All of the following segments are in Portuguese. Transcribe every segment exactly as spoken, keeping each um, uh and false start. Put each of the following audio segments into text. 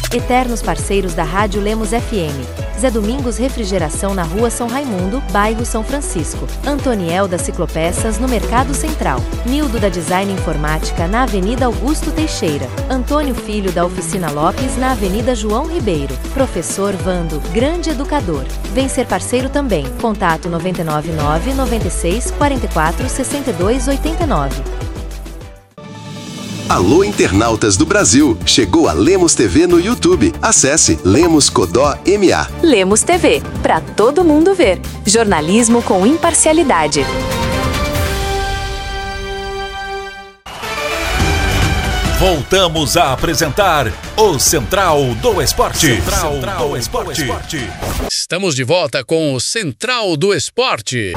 Eternos parceiros da Rádio Lemos F M. Zé Domingos Refrigeração na Rua São Raimundo, bairro São Francisco. Antoniel da Ciclopeças no Mercado Central. Nildo da Design Informática na Avenida Augusto Teixeira. Antônio Filho da Oficina Lopes na Avenida João Ribeiro. Professor Vando, grande educador. Vem ser parceiro também. Contato nove nove nove, nove seis, quatro quatro, seis dois oito nove. Alô, internautas do Brasil! Chegou a Lemos T V no YouTube. Acesse Lemos Codó M A. Lemos T V, para todo mundo ver. Jornalismo com imparcialidade. Voltamos a apresentar o Central do Esporte. Central, Central do, Esporte. do Esporte. Estamos de volta com o Central do Esporte.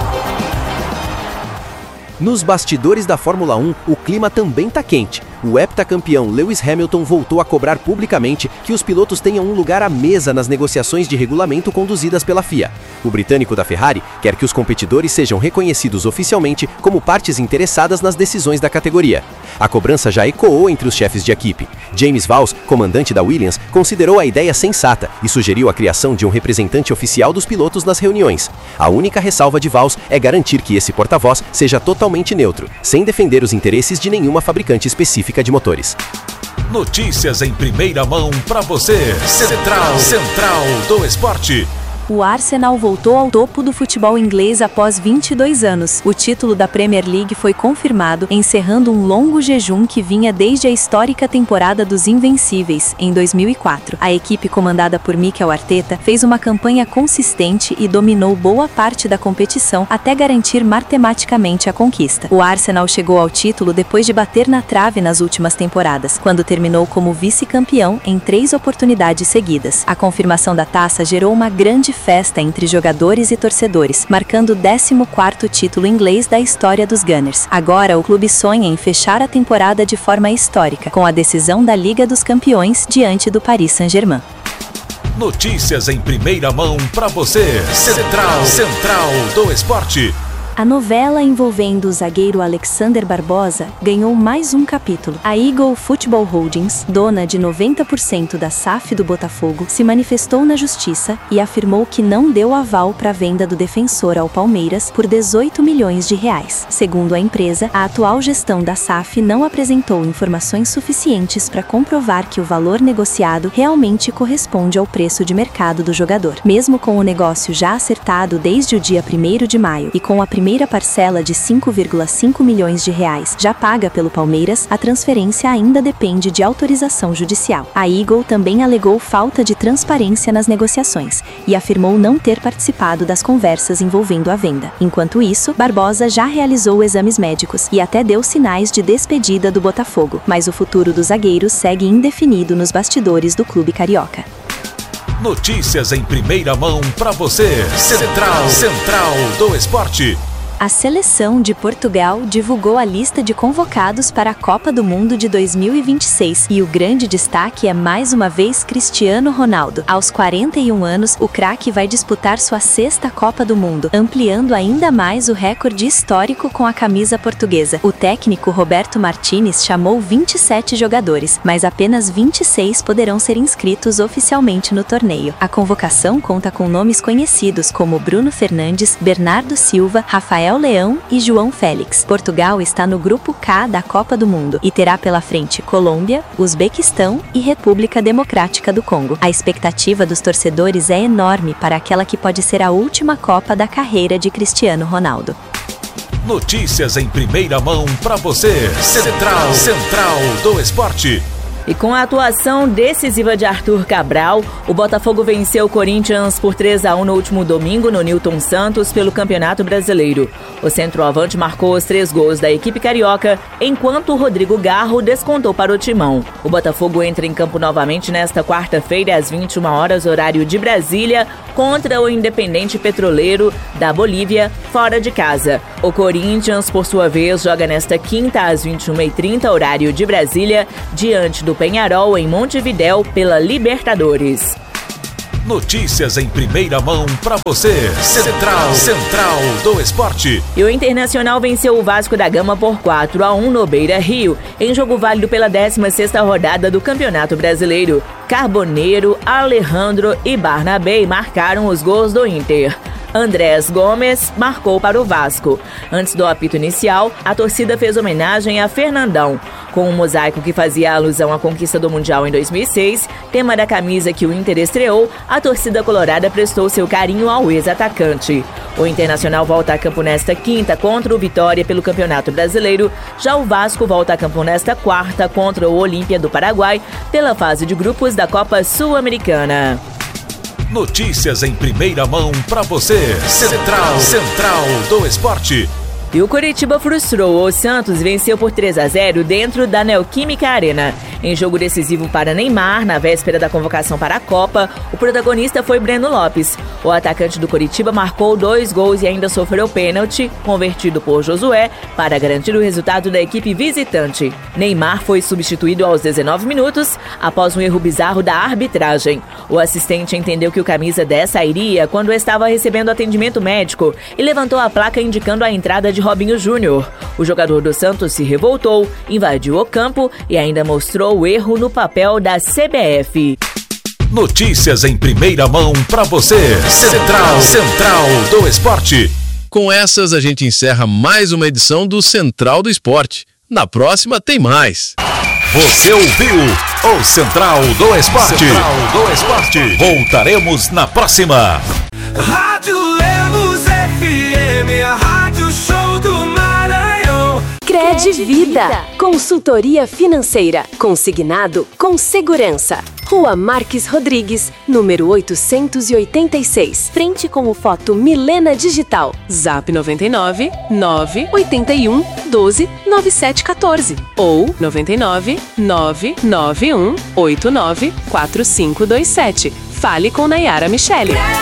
Nos bastidores da Fórmula um, o clima também tá quente. O heptacampeão Lewis Hamilton voltou a cobrar publicamente que os pilotos tenham um lugar à mesa nas negociações de regulamento conduzidas pela F I A. O britânico da Ferrari quer que os competidores sejam reconhecidos oficialmente como partes interessadas nas decisões da categoria. A cobrança já ecoou entre os chefes de equipe. James Vowles, comandante da Williams, considerou a ideia sensata e sugeriu a criação de um representante oficial dos pilotos nas reuniões. A única ressalva de Vowles é garantir que esse porta-voz seja totalmente neutro, sem defender os interesses de nenhuma fabricante específica de motores. Notícias em primeira mão para você. Central, Central do Esporte. O Arsenal voltou ao topo do futebol inglês após vinte e dois anos. O título da Premier League foi confirmado, encerrando um longo jejum que vinha desde a histórica temporada dos Invencíveis, em dois mil e quatro. A equipe comandada por Mikel Arteta fez uma campanha consistente e dominou boa parte da competição até garantir matematicamente a conquista. O Arsenal chegou ao título depois de bater na trave nas últimas temporadas, quando terminou como vice-campeão em três oportunidades seguidas. A confirmação da taça gerou uma grande festa entre jogadores e torcedores, marcando o décimo quarto título inglês da história dos Gunners. Agora, o clube sonha em fechar a temporada de forma histórica, com a decisão da Liga dos Campeões diante do Paris Saint-Germain. Notícias em primeira mão para você. Central, Central do Esporte. A novela envolvendo o zagueiro Alexander Barbosa ganhou mais um capítulo. A Eagle Football Holdings, dona de noventa por cento da S A F do Botafogo, se manifestou na justiça e afirmou que não deu aval para a venda do defensor ao Palmeiras por dezoito milhões de reais. Segundo a empresa, a atual gestão da S A F não apresentou informações suficientes para comprovar que o valor negociado realmente corresponde ao preço de mercado do jogador. Mesmo com o negócio já acertado desde o dia primeiro de maio e com a primeira primeira parcela de cinco vírgula cinco milhões de reais já paga pelo Palmeiras, a transferência ainda depende de autorização judicial. A Eagle também alegou falta de transparência nas negociações e afirmou não ter participado das conversas envolvendo a venda. Enquanto isso, Barbosa já realizou exames médicos e até deu sinais de despedida do Botafogo, mas o futuro do zagueiro segue indefinido nos bastidores do clube carioca. Notícias em primeira mão para você. Central, Central do Esporte. A seleção de Portugal divulgou a lista de convocados para a Copa do Mundo de dois mil e vinte e seis e o grande destaque é mais uma vez Cristiano Ronaldo. Aos quarenta e um anos, o craque vai disputar sua sexta Copa do Mundo, ampliando ainda mais o recorde histórico com a camisa portuguesa. O técnico Roberto Martínez chamou vinte e sete jogadores, mas apenas vinte e seis poderão ser inscritos oficialmente no torneio. A convocação conta com nomes conhecidos como Bruno Fernandes, Bernardo Silva, Rafael Leão e João Félix. Portugal está no grupo K da Copa do Mundo e terá pela frente Colômbia, Uzbequistão e República Democrática do Congo. A expectativa dos torcedores é enorme para aquela que pode ser a última Copa da carreira de Cristiano Ronaldo. Notícias em primeira mão para você. Central, Central do Esporte. E com a atuação decisiva de Arthur Cabral, o Botafogo venceu o Corinthians por três a um no último domingo no Newton Santos pelo Campeonato Brasileiro. O centroavante marcou os três gols da equipe carioca, enquanto o Rodrigo Garro descontou para o timão. O Botafogo entra em campo novamente nesta quarta-feira às vinte e uma horas, horário de Brasília, contra o Independente Petroleiro da Bolívia, fora de casa. O Corinthians, por sua vez, joga nesta quinta às vinte e uma e trinta, horário de Brasília, diante do Peñarol em Montevidéu pela Libertadores. Notícias em primeira mão para você. Central, Central do Esporte. E o Internacional venceu o Vasco da Gama por quatro a um no Beira-Rio, em jogo válido pela décima sexta rodada do Campeonato Brasileiro. Carboneiro, Alejandro e Barnabé marcaram os gols do Inter. Andrés Gomes marcou para o Vasco. Antes do apito inicial, a torcida fez homenagem a Fernandão, com um mosaico que fazia alusão à conquista do Mundial em dois mil e seis, tema da camisa que o Inter estreou. A torcida colorada prestou seu carinho ao ex-atacante. O Internacional volta a campo nesta quinta contra o Vitória pelo Campeonato Brasileiro. Já o Vasco volta a campo nesta quarta contra o Olímpia do Paraguai pela fase de grupos da Copa Sul-Americana. Notícias em primeira mão para você. Central, Central do Esporte. E o Coritiba frustrou o Santos e venceu por três a zero dentro da Neoquímica Arena. Em jogo decisivo para Neymar, na véspera da convocação para a Copa, o protagonista foi Breno Lopes. O atacante do Coritiba marcou dois gols e ainda sofreu pênalti, convertido por Josué, para garantir o resultado da equipe visitante. Neymar foi substituído aos dezenove minutos, após um erro bizarro da arbitragem. O assistente entendeu que o camisa dez sairia quando estava recebendo atendimento médico e levantou a placa indicando a entrada de Robinho Júnior. O jogador do Santos se revoltou, invadiu o campo e ainda mostrou o erro no papel da C B F. Notícias em primeira mão para você. Central, Central do Esporte. Com essas, a gente encerra mais uma edição do Central do Esporte. Na próxima tem mais. Você ouviu o Central do Esporte. Central do Esporte. Voltaremos na próxima. Rádio Lemos F M, a rádio show do Maranhão. Cred Vida, consultoria financeira, consignado com segurança. Rua Marques Rodrigues, número oitocentos e oitenta e seis, frente com o Foto Milena Digital. Zap noventa e nove, nove oitenta e um, doze, noventa e sete quatorze ou noventa e nove, nove nove um, oito nove, quatro cinco dois sete. Fale com Nayara Michele.